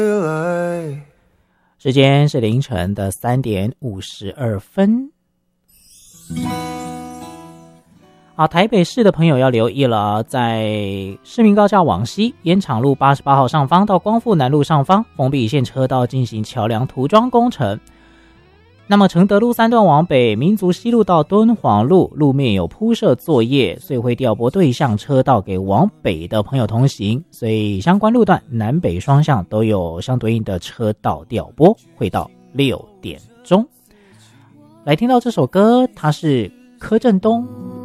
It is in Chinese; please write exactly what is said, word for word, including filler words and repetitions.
时间是凌晨的三点五十二分。好，台北市的朋友要留意了，在市民高架往西烟厂路八十八号上方到光复南路上方封闭一线车道进行桥梁涂装工程。那么承德路三段往北，民族西路到敦煌路路面有铺设作业，所以会调拨对向车道给往北的朋友通行，所以相关路段南北双向都有相对应的车道调拨，会到六点钟。来听到这首歌，它是柯震东